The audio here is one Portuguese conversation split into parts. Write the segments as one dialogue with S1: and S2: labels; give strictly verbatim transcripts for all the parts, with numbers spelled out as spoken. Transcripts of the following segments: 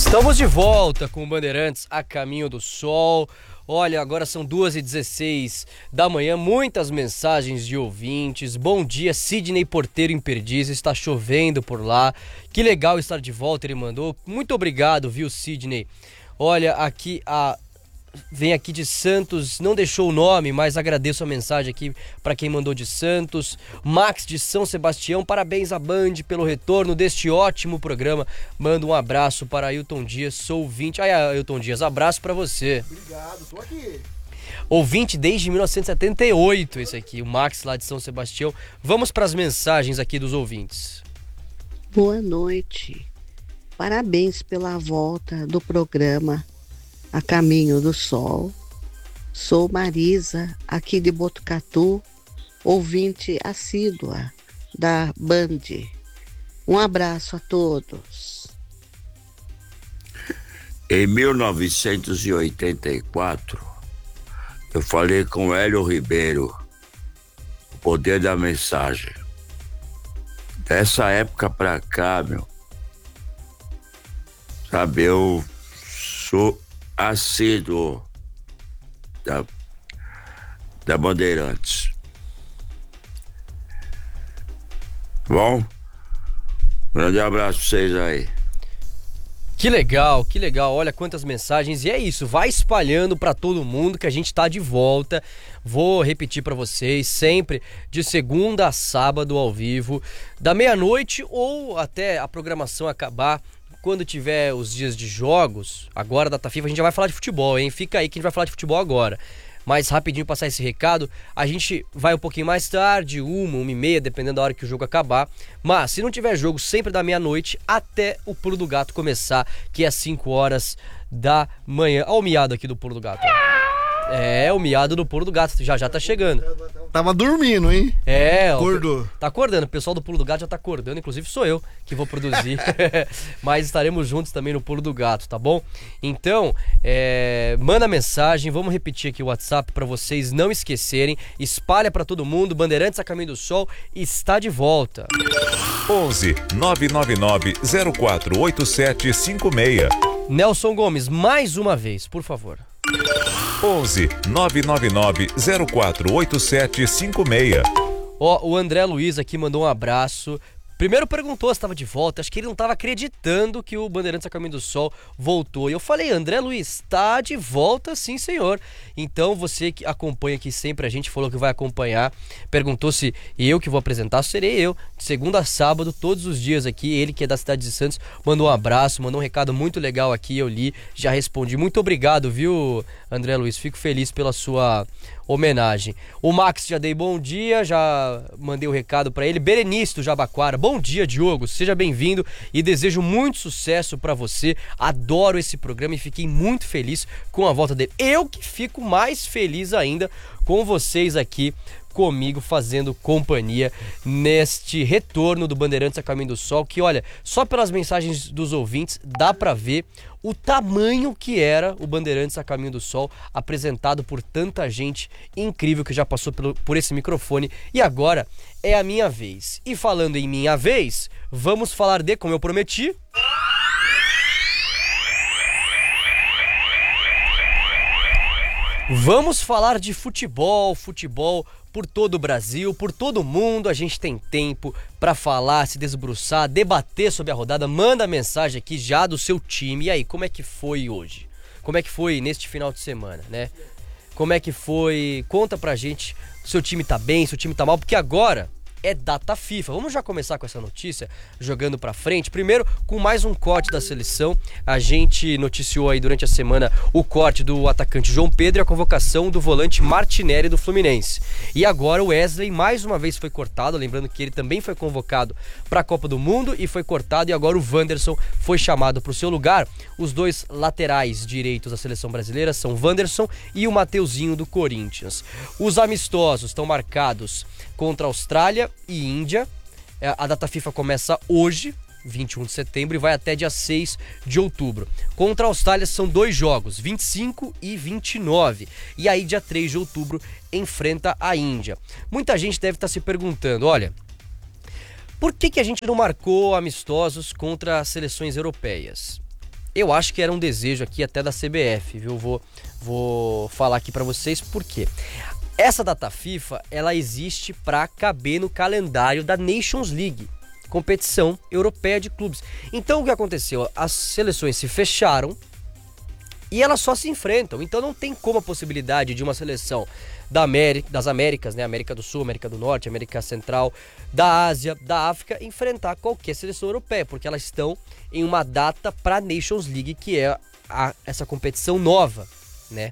S1: Estamos de volta com o Bandeirantes a Caminho do Sol. Olha, agora são duas e dezesseis da manhã, muitas mensagens de ouvintes. Bom dia, Sidney Porteiro em Perdizes, está chovendo por lá. Que legal estar de volta, ele mandou. Muito obrigado, viu, Sidney? Olha, aqui a... Vem aqui de Santos, não deixou o nome, mas agradeço a mensagem aqui para quem mandou de Santos. Max de São Sebastião, parabéns à Band pelo retorno deste ótimo programa. Manda um abraço para Ailton Dias, sou ouvinte. Ai, Ailton Dias, abraço para você.
S2: Obrigado, tô aqui.
S1: Ouvinte desde mil novecentos e setenta e oito, esse aqui, o Max lá de São Sebastião. Vamos para as mensagens aqui dos ouvintes.
S3: Boa noite. Parabéns pela volta do programa A Caminho do Sol. Sou Marisa, aqui de Botucatu, ouvinte assídua da Band. Um abraço a todos.
S4: Em mil novecentos e oitenta e quatro, eu falei com Hélio Ribeiro, O Poder da Mensagem. Dessa época pra cá, meu, sabe, eu sou assíduo da, da Bandeirantes. Bom, grande abraço pra vocês aí.
S1: Que legal, que legal, olha quantas mensagens. E é isso, vai espalhando pra todo mundo que a gente tá de volta. Vou repetir pra vocês, sempre de segunda a sábado ao vivo, da meia-noite ou até a programação acabar. Quando tiver os dias de jogos, agora da Data FIFA, a gente já vai falar de futebol, hein? Fica aí que a gente vai falar de futebol agora. Mas rapidinho passar esse recado, a gente vai um pouquinho mais tarde, uma, uma e meia, dependendo da hora que o jogo acabar. Mas se não tiver jogo, sempre da meia-noite até o Pulo do Gato começar, que é às cinco horas da manhã. Olha o miado aqui do Pulo do Gato. É, o miado do Pulo do Gato, já já tá chegando.
S2: Tava dormindo, hein?
S1: É,
S2: Acordou.
S1: Tá acordando, o pessoal do Pulo do Gato já tá acordando, inclusive sou eu que vou produzir. Mas estaremos juntos também no Pulo do Gato, tá bom? Então, é, manda mensagem, vamos repetir aqui o WhatsApp pra vocês não esquecerem. Espalha pra todo mundo, Bandeirantes a Caminho do Sol está de volta.
S5: onze nove nove nove zero quatro oito sete cinco seis.
S1: Nelson Gomes, mais uma vez, por favor.
S5: onze nove nove nove zero quatro oito sete cinco seis.
S1: Ó, o André Luiz aqui mandou um abraço. Primeiro perguntou se estava de volta, acho que ele não estava acreditando que o Bandeirantes a Caminho do Sol voltou. E eu falei, André Luiz, está de volta sim, senhor. Então você que acompanha aqui sempre, a gente falou que vai acompanhar, perguntou se eu que vou apresentar, serei eu. De segunda a sábado, todos os dias aqui, ele que é da cidade de Santos, mandou um abraço, mandou um recado muito legal aqui, eu li, já respondi. Muito obrigado, viu, André Luiz? Fico feliz pela sua homenagem. O Max, já dei bom dia, já mandei o um recado pra ele. Berenice do Jabaquara, bom dia, Diogo, seja bem-vindo e desejo muito sucesso pra você. Adoro esse programa e fiquei muito feliz com a volta dele. Eu que fico mais feliz ainda com vocês aqui comigo fazendo companhia neste retorno do Bandeirantes a Caminho do Sol, que olha, só pelas mensagens dos ouvintes dá pra ver o tamanho que era o Bandeirantes a Caminho do Sol, apresentado por tanta gente incrível que já passou pelo, por esse microfone. E agora é a minha vez. E falando em minha vez, vamos falar de, como eu prometi... Vamos falar de futebol, futebol por todo o Brasil, por todo o mundo. A gente tem tempo para falar, se debruçar, debater sobre a rodada. Manda mensagem aqui já do seu time. E aí, como é que foi hoje? Como é que foi neste final de semana, né? Como é que foi? Conta pra gente, seu time tá bem, seu time tá mal, porque agora é data FIFA. Vamos já começar com essa notícia, jogando pra frente. Primeiro, com mais um corte da seleção. A gente noticiou aí durante a semana o corte do atacante João Pedro e a convocação do volante Martinelli do Fluminense. E agora o Wesley mais uma vez foi cortado, lembrando que ele também foi convocado para a Copa do Mundo e foi cortado, e agora o Wanderson foi chamado para o seu lugar. Os dois laterais direitos da seleção brasileira são o Wanderson e o Mateuzinho do Corinthians. Os amistosos estão marcados contra a Austrália e Índia. A data FIFA começa hoje, vinte e um de setembro, e vai até dia seis de outubro. Contra a Austrália são dois jogos, vinte e cinco e vinte e nove. E aí dia três de outubro enfrenta a Índia. Muita gente deve estar se perguntando, olha, por que que a gente não marcou amistosos contra as seleções europeias? eu acho que era um desejo aqui até da C B F, viu? Vou, vou falar aqui pra vocês por quê. Essa data FIFA, ela existe pra caber no calendário da Nations League, competição europeia de clubes. Então o que aconteceu? As seleções se fecharam e elas só se enfrentam. Então não tem como a possibilidade de uma seleção da América, das Américas, né? América do Sul, América do Norte, América Central, da Ásia, da África, enfrentar qualquer seleção europeia, porque elas estão em uma data para a Nations League, que é a, essa competição nova, né?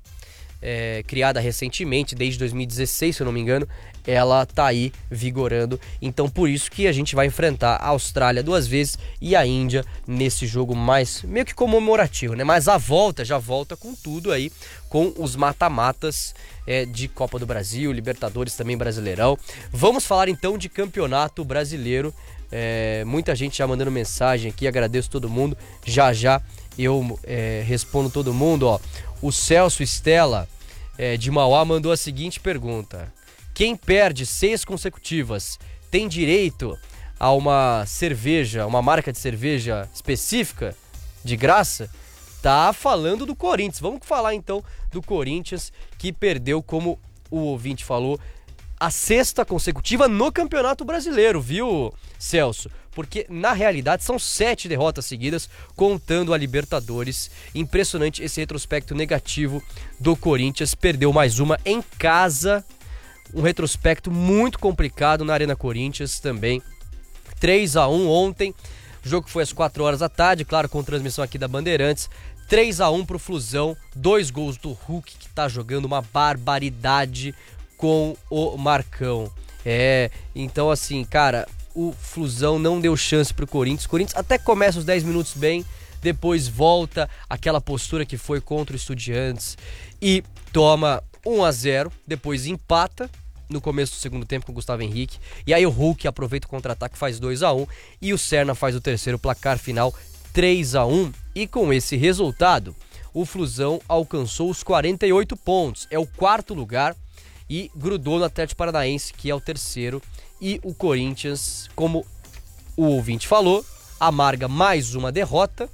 S1: É, criada recentemente, desde dois mil e dezesseis, se eu não me engano, ela tá aí vigorando. Então por isso que a gente vai enfrentar a Austrália duas vezes e a Índia nesse jogo mais meio que comemorativo, né? Mas a volta já volta com tudo aí, com os mata-matas é, de Copa do Brasil, Libertadores também, Brasileirão. Vamos falar então de Campeonato Brasileiro. É, muita gente já mandando mensagem aqui, agradeço todo mundo. Já já eu é, respondo todo mundo, ó. O Celso Estela é, de Mauá mandou a seguinte pergunta: quem perde seis consecutivas tem direito a uma cerveja, uma marca de cerveja específica, de graça? Tá falando do Corinthians. Vamos falar então do Corinthians, que perdeu, como o ouvinte falou, a sexta consecutiva no Campeonato Brasileiro, viu, Celso? Porque na realidade são sete derrotas seguidas, contando a Libertadores. Impressionante esse retrospecto negativo do Corinthians. Perdeu mais uma em casa. Um retrospecto muito complicado na Arena Corinthians também. três a um ontem. O jogo foi às quatro horas da tarde, claro, com transmissão aqui da Bandeirantes. três a um pro Flusão. Dois gols do Hulk, que tá jogando uma barbaridade com o Marcão. É, então assim, cara, o Flusão não deu chance pro Corinthians. O Corinthians até começa os dez minutos bem, depois volta aquela postura que foi contra o Estudiantes e toma um a zero, depois empata no começo do segundo tempo com o Gustavo Henrique, e aí o Hulk aproveita o contra-ataque, faz dois a um, e o Serna faz o terceiro, placar final três a um, e com esse resultado, o Flusão alcançou os quarenta e oito pontos, é o quarto lugar, e grudou no Atlético Paranaense, que é o terceiro. E o Corinthians, como o ouvinte falou, amarga mais uma derrota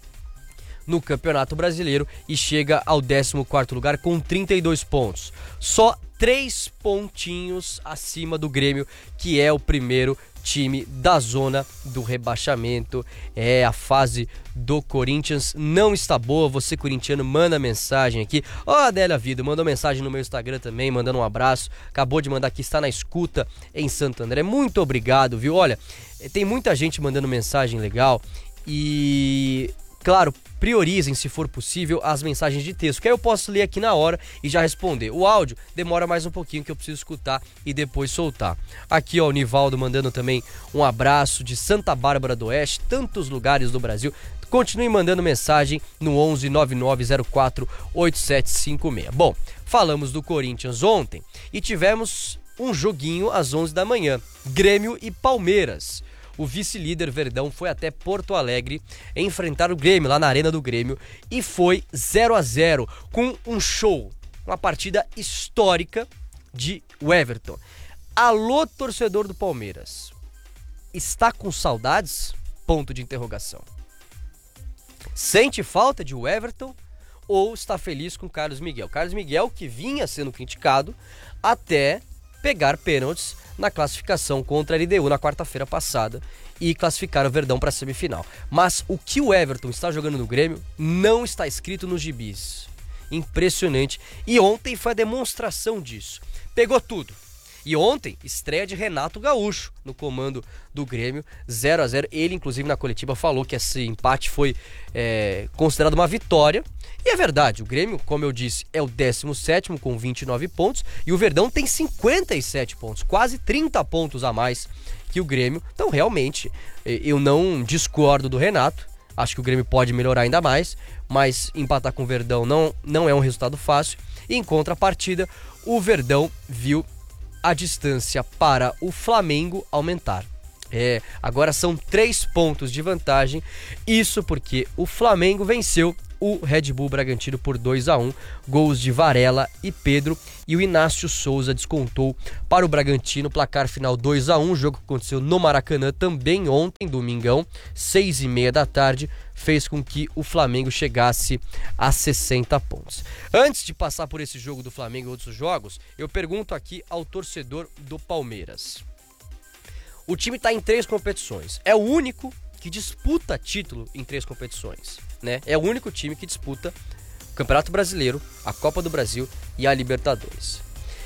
S1: no Campeonato Brasileiro e chega ao décimo quarto lugar com trinta e dois pontos. Só três pontinhos acima do Grêmio, que é o primeiro time da zona do rebaixamento. É, a fase do Corinthians não está boa. Você, corintiano, manda mensagem aqui. Ó, oh, Adélia Vida mandou mensagem no meu Instagram também, mandando um abraço. Acabou de mandar aqui, está na escuta em Santo André. Muito obrigado, viu? Olha, tem muita gente mandando mensagem legal e... claro, priorizem, se for possível, as mensagens de texto, que aí eu posso ler aqui na hora e já responder. O áudio demora mais um pouquinho, que eu preciso escutar e depois soltar. Aqui, ó, o Nivaldo mandando também um abraço de Santa Bárbara do Oeste, tantos lugares do Brasil. Continue mandando mensagem no onze nove nove zero quatro oito sete cinco seis. Bom, falamos do Corinthians ontem e tivemos um joguinho às onze da manhã. Grêmio e Palmeiras. O vice-líder Verdão foi até Porto Alegre enfrentar o Grêmio, lá na Arena do Grêmio, e foi zero a zero, com um show, uma partida histórica de Everton. Alô, torcedor do Palmeiras, está com saudades? Ponto de interrogação. Sente falta de Everton ou está feliz com Carlos Miguel? Carlos Miguel, que vinha sendo criticado até pegar pênaltis na classificação contra a L D U na quarta-feira passada e classificar o Verdão para a semifinal. Mas o que o Everton está jogando no Grêmio não está escrito nos gibis. Impressionante. E ontem foi a demonstração disso. Pegou tudo. E ontem, estreia de Renato Gaúcho no comando do Grêmio, zero a zero. Ele, inclusive, na coletiva falou que esse empate foi é, considerado uma vitória. E é verdade, o Grêmio, como eu disse, é o décimo sétimo com vinte e nove pontos. E o Verdão tem cinquenta e sete pontos, quase trinta pontos a mais que o Grêmio. Então, realmente, eu não discordo do Renato. Acho que o Grêmio pode melhorar ainda mais, mas empatar com o Verdão não, não é um resultado fácil. E em contrapartida, o Verdão viu a distância para o Flamengo aumentar. É, agora são três pontos de vantagem, isso porque o Flamengo venceu o Red Bull Bragantino por dois a um, gols de Varela e Pedro, e o Inácio Souza descontou para o Bragantino, placar final dois a um, jogo que aconteceu no Maracanã também ontem, domingão, seis e meia da tarde, fez com que o Flamengo chegasse a sessenta pontos. Antes de passar por esse jogo do Flamengo e outros jogos, eu pergunto aqui ao torcedor do Palmeiras. O time está em três competições, é o único que disputa título em três competições, né? É o único time que disputa o Campeonato Brasileiro, a Copa do Brasil e a Libertadores.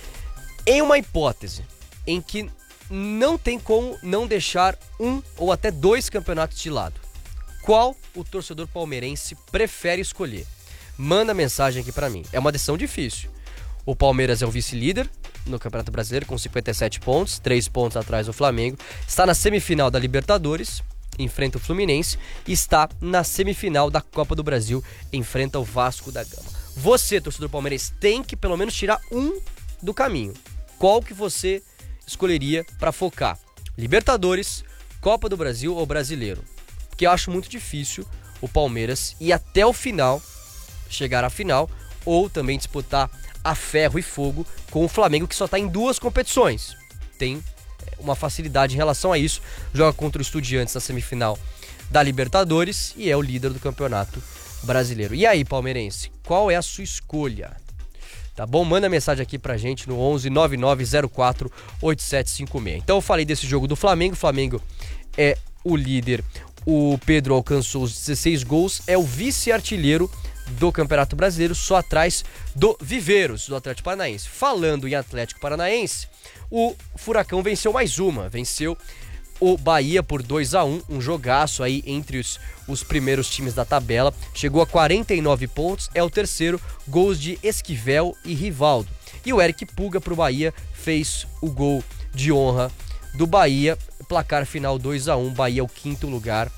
S1: Em uma hipótese em que não tem como não deixar um ou até dois campeonatos de lado, qual o torcedor palmeirense prefere escolher? Manda mensagem aqui pra mim. É uma decisão difícil. O Palmeiras é o vice-líder no Campeonato Brasileiro com cinquenta e sete pontos, três pontos atrás do Flamengo. Está na semifinal da Libertadores, enfrenta o Fluminense, e está na semifinal da Copa do Brasil, enfrenta o Vasco da Gama. Você, torcedor palmeirense, tem que pelo menos tirar um do caminho. Qual que você escolheria para focar? Libertadores, Copa do Brasil ou Brasileiro? Porque eu acho muito difícil o Palmeiras ir até o final, chegar à final, ou também disputar a ferro e fogo com o Flamengo, que só está em duas competições. Tem uma facilidade em relação a isso, joga contra o Estudiantes na semifinal da Libertadores e é o líder do Campeonato Brasileiro. E aí, palmeirense, qual é a sua escolha? Tá bom? Manda mensagem aqui pra gente no onze nove nove zero quatro oito sete cinco seis. Então eu falei desse jogo do Flamengo, o Flamengo é o líder, o Pedro alcançou os dezesseis gols, é o vice-artilheiro do Campeonato Brasileiro, só atrás do Viveiros, do Atlético Paranaense. Falando em Atlético Paranaense, o Furacão venceu mais uma, venceu o Bahia por dois a um, um jogaço aí entre os, os primeiros times da tabela, chegou a quarenta e nove pontos, é o terceiro, gols de Esquivel e Rivaldo. E o Eric Puga pro Bahia fez o gol de honra do Bahia, placar final dois a um, Bahia é o quinto lugar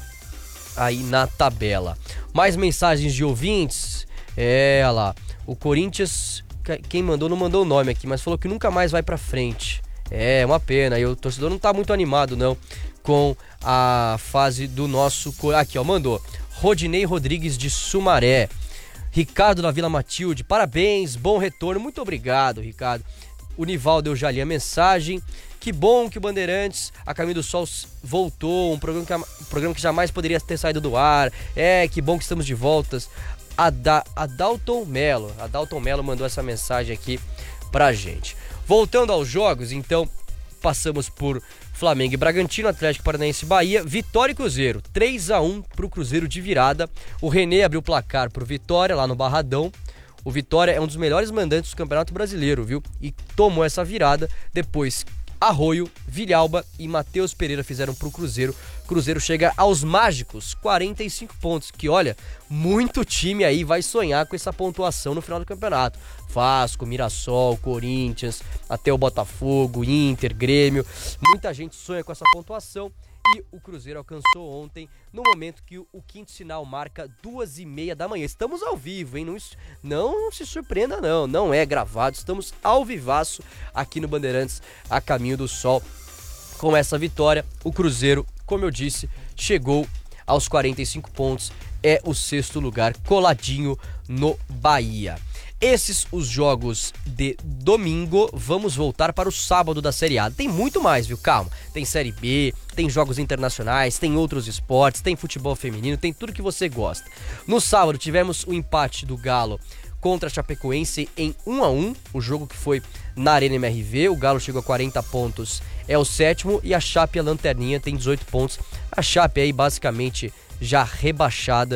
S1: aí na tabela. Mais mensagens de ouvintes, é, olha lá, o Corinthians, quem mandou não mandou o nome aqui, mas falou que nunca mais vai pra frente. É, uma pena, e o torcedor não tá muito animado não com a fase do nosso... Aqui ó, mandou, Rodinei Rodrigues de Sumaré, Ricardo da Vila Matilde, parabéns, bom retorno, muito obrigado Ricardo. O Nivaldo, eu já li a mensagem. Que bom que o Bandeirantes, a Caminho do Sol, voltou, um programa que, um programa que jamais poderia ter saído do ar. É, que bom que estamos de volta. A, da, a Dalton Mello, a Dalton Mello mandou essa mensagem aqui pra gente. Voltando aos jogos, então, passamos por Flamengo e Bragantino, Atlético Paranaense e Bahia, Vitória e Cruzeiro, três a um pro Cruzeiro de virada. O René abriu o placar pro Vitória, lá no Barradão. O Vitória é um dos melhores mandantes do Campeonato Brasileiro, viu? E tomou essa virada, depois Arroio, Vilhalba e Matheus Pereira fizeram pro Cruzeiro. Cruzeiro chega aos mágicos quarenta e cinco pontos, que olha, muito time aí vai sonhar com essa pontuação no final do campeonato. Vasco, Mirassol, Corinthians, até o Botafogo, Inter, Grêmio, muita gente sonha com essa pontuação. E o Cruzeiro alcançou ontem, no momento que o, o quinto sinal marca duas e meia da manhã. Estamos ao vivo, hein? Não, não se surpreenda não, não é gravado. Estamos ao vivaço aqui no Bandeirantes, a Caminho do Sol. Com essa vitória, o Cruzeiro, como eu disse, chegou aos quarenta e cinco pontos. É o sexto lugar, coladinho no Bahia. Esses os jogos de domingo, vamos voltar para o sábado da Série A. Tem muito mais, viu? Calma. Tem Série B, tem jogos internacionais, tem outros esportes, tem futebol feminino, tem tudo que você gosta. No sábado tivemos o empate do Galo contra a Chapecoense em um a um, o jogo que foi na Arena M R V. O Galo chegou a quarenta pontos, é o sétimo, e a Chape, a lanterninha, tem dezoito pontos. A Chape aí basicamente já rebaixada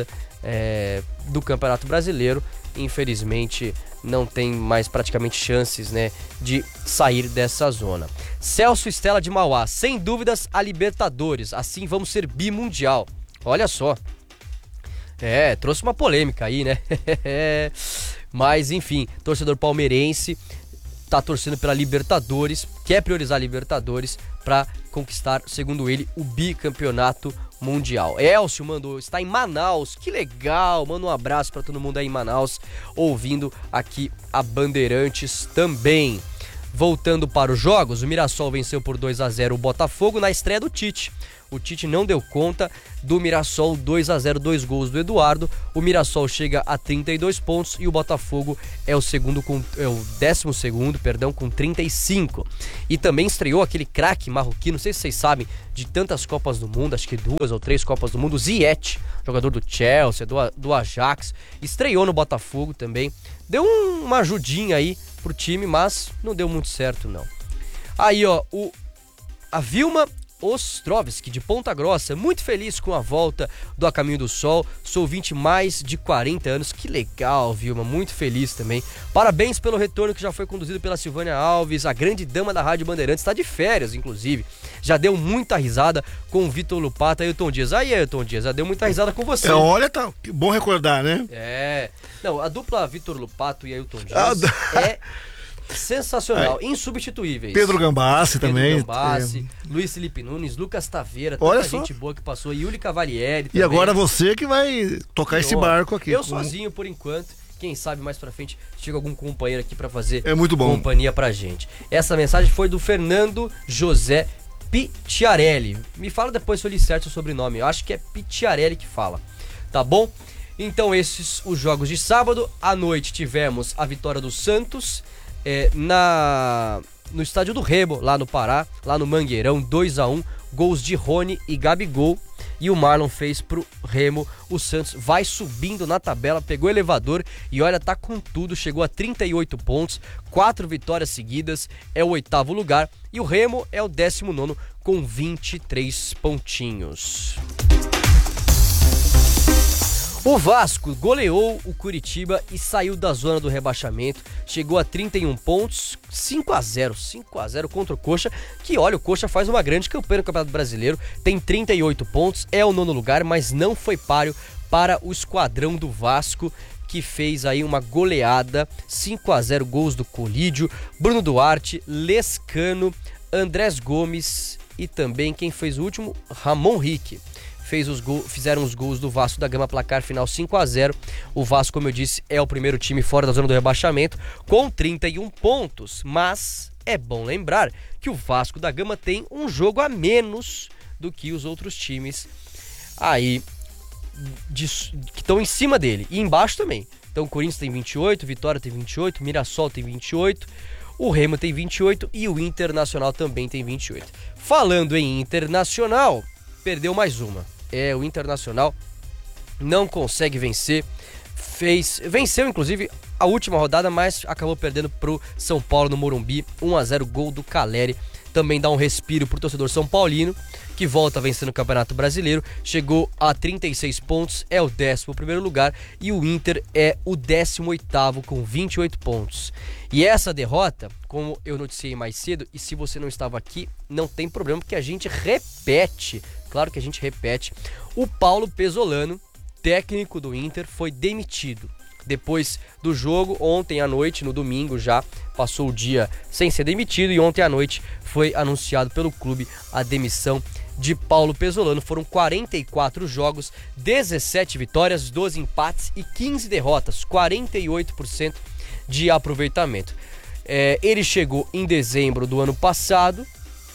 S1: é, do Campeonato Brasileiro. Infelizmente não tem mais praticamente chances, né, de sair dessa zona. Celso Stella de Mauá, sem dúvidas a Libertadores, assim vamos ser bimundial. Olha só, é, trouxe uma polêmica aí, né? Mas enfim, torcedor palmeirense tá torcendo pela Libertadores, quer priorizar a Libertadores para conquistar, segundo ele, o bicampeonato mundial. Elcio mandou, está em Manaus, que legal, manda um abraço para todo mundo aí em Manaus, ouvindo aqui a Bandeirantes também. Voltando para os jogos, o Mirassol venceu por dois a zero o Botafogo na estreia do Tite. O Tite não deu conta do Mirassol, dois a zero, dois gols do Eduardo. O Mirassol chega a trinta e dois pontos e o Botafogo é o segundo com, é o décimo segundo, perdão, com trinta e cinco. E também estreou aquele craque marroquino, não sei se vocês sabem, de tantas Copas do Mundo, acho que duas ou três Copas do Mundo, o Ziyech, jogador do Chelsea, do, do Ajax, estreou no Botafogo também. Deu um, uma ajudinha aí pro time, mas não deu muito certo não. Aí ó, o, a Vilma Ostrovski, de Ponta Grossa, muito feliz com a volta do A Caminho do Sol, sou ouvinte mais de quarenta anos, que legal, Vilma, muito feliz também. Parabéns pelo retorno que já foi conduzido pela Silvânia Alves, a grande dama da Rádio Bandeirantes, está de férias, inclusive, já deu muita risada com o Vitor Lupato e Ailton Dias. Aí, Ailton Dias, já deu muita risada com você.
S2: É, olha, tá que bom recordar, né?
S1: É, não, a dupla Vitor Lupato e Ailton Dias
S2: Ah,
S1: é... sensacional, é. Insubstituíveis.
S2: Pedro Gambassi
S1: Pedro
S2: também.
S1: Gambassi,
S2: é.
S1: Luiz Felipe Nunes, Lucas Taveira,
S2: Olha
S1: tanta
S2: só.
S1: gente boa que passou, Yuli Cavalieri
S2: E
S1: também.
S2: agora você que vai tocar esse
S1: Ó,
S2: barco aqui.
S1: Eu sozinho por enquanto, quem sabe mais pra frente chega algum companheiro aqui pra fazer
S2: É muito bom.
S1: companhia pra gente. Essa mensagem foi do Fernando José Picciarelli. Me fala depois se eu li certo o sobrenome, eu acho que é Picciarelli que fala, tá bom? Então esses os jogos de sábado. À noite tivemos a vitória do Santos É, na, no estádio do Remo, lá no Pará, lá no Mangueirão, dois a um, gols de Rony e Gabigol, e o Marlon fez pro Remo. O Santos vai subindo na tabela, pegou o elevador e olha, tá com tudo, chegou a trinta e oito pontos, quatro vitórias seguidas, é o oitavo lugar, e o Remo é o décimo nono com vinte e três pontinhos. O Vasco goleou o Curitiba e saiu da zona do rebaixamento, chegou a trinta e um pontos, cinco a zero, cinco a zero contra o Coxa, que olha, o Coxa faz uma grande campanha no Campeonato Brasileiro, tem trinta e oito pontos, é o nono lugar, mas não foi páreo para o esquadrão do Vasco, que fez aí uma goleada, cinco a zero, gols do Colídio, Bruno Duarte, Lescano, Andrés Gomes e também quem fez o último, Ramon Rique. Fez os gol, fizeram os gols do Vasco da Gama, placar final cinco a zero. O Vasco, como eu disse, é o primeiro time fora da zona do rebaixamento, com trinta e um pontos. Mas é bom lembrar que o Vasco da Gama tem um jogo a menos do que os outros times aí de, que estão em cima dele. E embaixo também. Então o Corinthians tem vinte e oito, Vitória tem vinte e oito, Mirassol tem vinte e oito, o Remo tem vinte e oito e o Internacional também tem vinte e oito. Falando em Internacional, perdeu mais uma. É, o Internacional não consegue vencer, fez, venceu inclusive a última rodada, mas acabou perdendo pro São Paulo no Morumbi, um a zero, gol do Caleri. Também dá um respiro pro torcedor são paulino, que volta a vencer no Campeonato Brasileiro, chegou a trinta e seis pontos, é o décimo primeiro lugar, e o Inter é o décimo oitavo com vinte e oito pontos. E essa derrota, como eu noticiei mais cedo, e se você não estava aqui, não tem problema, porque a gente repete, claro que a gente repete, o Paulo Pesolano, técnico do Inter, foi demitido. Depois do jogo, ontem à noite, no domingo já, passou o dia sem ser demitido e ontem à noite foi anunciado pelo clube a demissão de Paulo Pesolano. Foram quarenta e quatro jogos, dezessete vitórias, doze empates e quinze derrotas, quarenta e oito por cento de aproveitamento. É, ele chegou em dezembro do ano passado,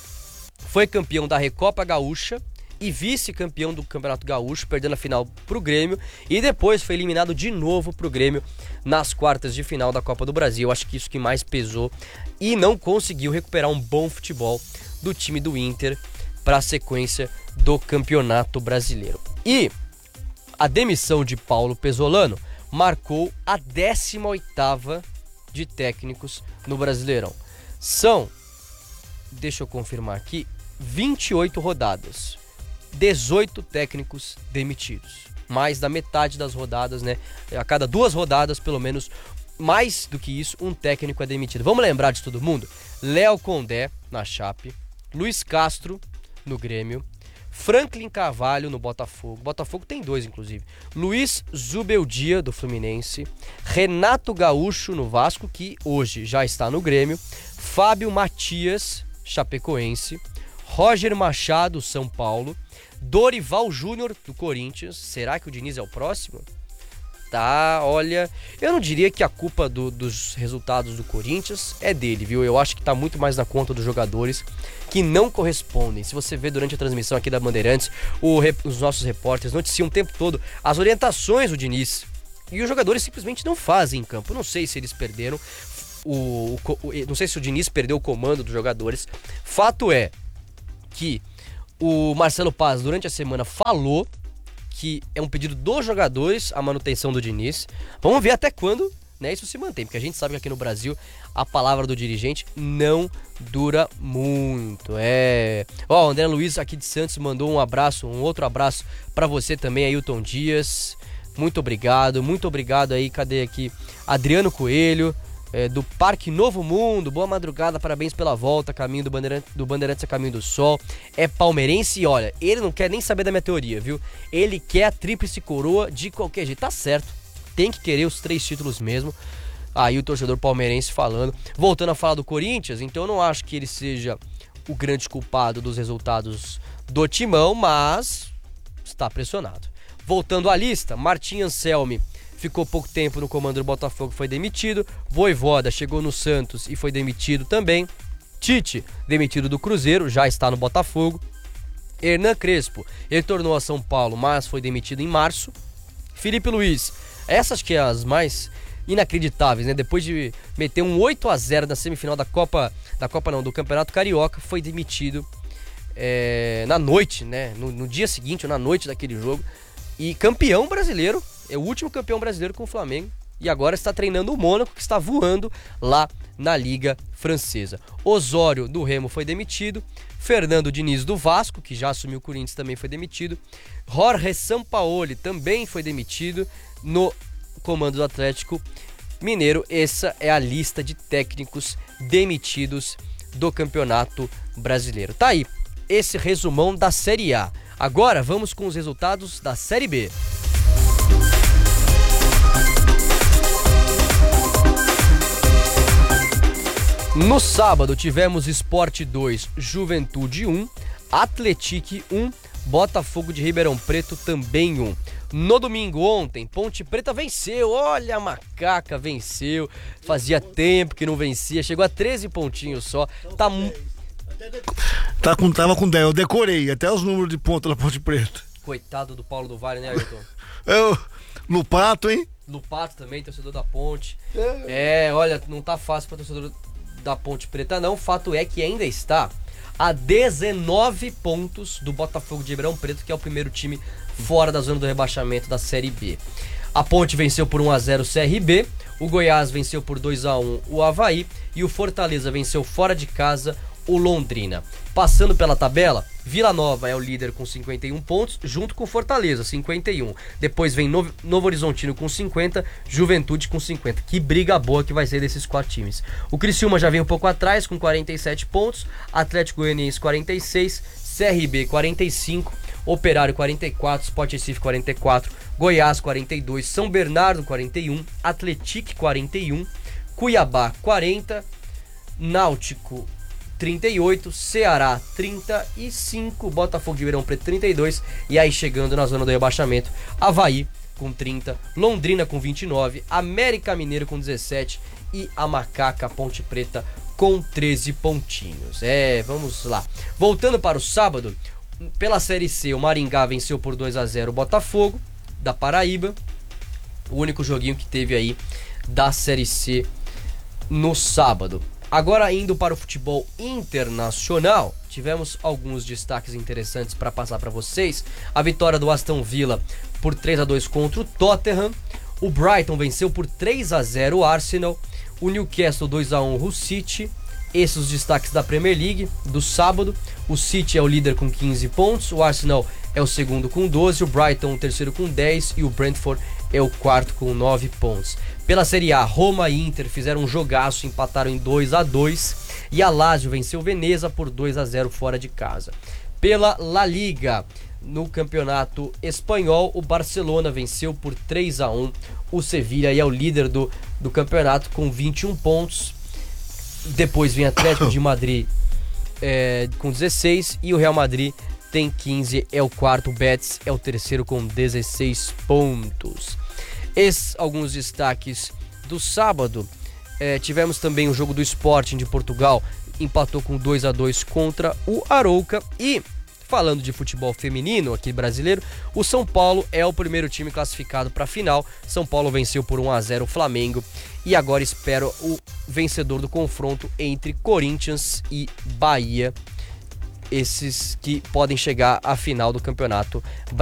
S1: foi campeão da Recopa Gaúcha e vice-campeão do Campeonato Gaúcho, perdendo a final pro Grêmio, e depois foi eliminado de novo pro Grêmio nas quartas de final da Copa do Brasil. Acho que isso que mais pesou, e não conseguiu recuperar um bom futebol do time do Inter para a sequência do Campeonato Brasileiro. E a demissão de Paulo Pesolano marcou a décima oitava de técnicos no Brasileirão. São, deixa eu confirmar aqui, vinte e oito rodadas, dezoito técnicos demitidos. Mais da metade das rodadas, né? A cada duas rodadas, pelo menos, mais do que isso, um técnico é demitido. Vamos lembrar de todo mundo? Léo Condé, na Chape, Luiz Castro, no Grêmio, Franklin Carvalho, no Botafogo. Botafogo tem dois, inclusive. Luiz Zubeldia, do Fluminense, Renato Gaúcho, no Vasco, que hoje já está no Grêmio, Fábio Matias, Chapecoense, Roger Machado, São Paulo, Dorival Júnior, do Corinthians. Será que o Diniz é o próximo? tá, olha, eu não diria que a culpa do, dos resultados do Corinthians é dele, viu? Eu acho que tá muito mais na conta dos jogadores que não correspondem. Se você vê durante a transmissão aqui da Bandeirantes, o, os nossos repórteres noticiam o tempo todo as orientações do Diniz. E os jogadores simplesmente não fazem em campo. Eu não sei se eles perderam, o, o, o, não sei se o Diniz perdeu o comando dos jogadores. Fato é que o Marcelo Paz, durante a semana, falou que é um pedido dos jogadores a manutenção do Diniz. Vamos ver até quando, né, isso se mantém, porque a gente sabe que aqui no Brasil a palavra do dirigente não dura muito. É. Ó, o André Luiz aqui de Santos mandou um abraço, um outro abraço pra você também, Ailton Dias. Muito obrigado, muito obrigado aí. Cadê aqui? Adriano Coelho, é, do Parque Novo Mundo. Boa madrugada, parabéns pela volta. Caminho do Bandeirantes, do Bandeirantes a Caminho do Sol. É palmeirense e olha, ele não quer nem saber da minha teoria, viu? Ele quer a tríplice coroa de qualquer jeito. Tá certo, tem que querer os três títulos mesmo. Aí o torcedor palmeirense falando. Voltando a falar do Corinthians, então eu não acho que ele seja o grande culpado dos resultados do Timão, mas está pressionado. Voltando à lista, Martim Anselmi ficou pouco tempo no comando do Botafogo, foi demitido. Vojvoda chegou no Santos e foi demitido também. Tite, demitido do Cruzeiro, já está no Botafogo. Hernan Crespo retornou a São Paulo, mas foi demitido em março. Felipe Luiz, essas que é as mais inacreditáveis, né? Depois de meter um oito a zero na semifinal da Copa, da Copa não, do Campeonato Carioca, foi demitido é, na noite, né? No, no dia seguinte ou na noite daquele jogo. E campeão brasileiro, é o último campeão brasileiro com o Flamengo. E agora está treinando o Mônaco, que está voando lá na Liga Francesa. Osório, do Remo, foi demitido. Fernando Diniz, do Vasco, que já assumiu o Corinthians, também foi demitido. Jorge Sampaoli também foi demitido no comando do Atlético Mineiro. Essa é a lista de técnicos demitidos do Campeonato Brasileiro. Tá aí, esse resumão da Série A. Agora vamos com os resultados da Série B. No sábado tivemos Sport dois, Juventude um, Atlético um, Botafogo de Ribeirão Preto também um. No domingo ontem, Ponte Preta venceu, olha a macaca, venceu, fazia tempo que não vencia, chegou a treze pontinhos só, tá muito...
S2: Tá com, tava com dez, eu decorei até os números de ponta da Ponte Preta.
S1: Coitado do Paulo do Vale, né, Ailton?
S2: Eu, Lupato, hein?
S1: Lupato também, torcedor da Ponte. É, olha, não tá fácil pra torcedor da Ponte Preta não. Fato é que ainda está a dezenove pontos do Botafogo de Ribeirão Preto, que é o primeiro time fora da zona do rebaixamento da Série B. A Ponte venceu por um a zero o C R B, o Goiás venceu por dois a um o Avaí e o Fortaleza venceu fora de casa o Londrina. Passando pela tabela, Vila Nova é o líder com cinquenta e um pontos, junto com Fortaleza, cinquenta e um. Depois vem Novo, Novo Horizontino com cinquenta, Juventude com cinquenta. Que briga boa que vai ser desses quatro times. O Criciúma já vem um pouco atrás com quarenta e sete pontos, Atlético Goianiense quarenta e seis, C R B quarenta e cinco, Operário quarenta e quatro, Sport Recife quarenta e quatro, Goiás quarenta e dois, São Bernardo quarenta e um, Atlético quarenta e um, Cuiabá quarenta, Náutico trinta e oito, Ceará trinta e cinco, Botafogo de Ribeirão Preto trinta e dois, e aí chegando na zona do rebaixamento, Avaí com trinta, Londrina com vinte e nove, América Mineiro com dezessete e a Macaca Ponte Preta com treze pontinhos. É, vamos lá. Voltando para o sábado, pela Série C, o Maringá venceu por dois a zero o Botafogo da Paraíba, o único joguinho que teve aí da Série C no sábado. Agora indo para o futebol internacional, tivemos alguns destaques interessantes para passar para vocês. A vitória do Aston Villa por três a dois contra o Tottenham. O Brighton venceu por três a zero o Arsenal. O Newcastle dois a um o Hull City. Esses os destaques da Premier League do sábado. O City é o líder com quinze pontos, o Arsenal é o segundo com doze, o Brighton o terceiro com dez e o Brentford é o quarto com nove pontos. Pela Série A, Roma e Inter fizeram um jogaço, empataram em dois a dois e a Lazio venceu o Veneza por dois a zero fora de casa. Pela La Liga, no campeonato espanhol, o Barcelona venceu por três a um o Sevilla e é o líder do, do campeonato com vinte e um pontos. Depois vem Atlético de Madrid é, com dezesseis e o Real Madrid tem quinze, é o quarto, o Betis é o terceiro com dezesseis pontos. Esses alguns destaques do sábado. É, tivemos também o jogo do Sporting de Portugal, empatou com dois a dois contra o Arouca. E, falando de futebol feminino aqui brasileiro, o São Paulo é o primeiro time classificado para a final. São Paulo venceu por um a zero o Flamengo e agora espera o vencedor do confronto entre Corinthians e Bahia. Esses que podem chegar à final do campeonato brasileiro.